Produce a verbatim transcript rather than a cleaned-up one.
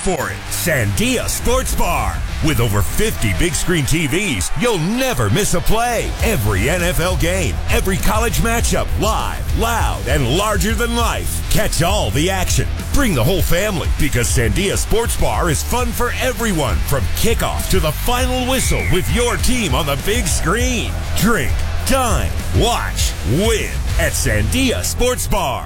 for it. Sandia Sports Bar. With over fifty big screen T Vs, you'll never miss a play. Every N F L game, every college matchup, live, loud, and larger than life. Catch all the action. Bring the whole family because Sandia Sports Bar is fun for everyone from kickoff to the final whistle with your team on the big screen. Drink, dine, watch, win at Sandia Sports Bar.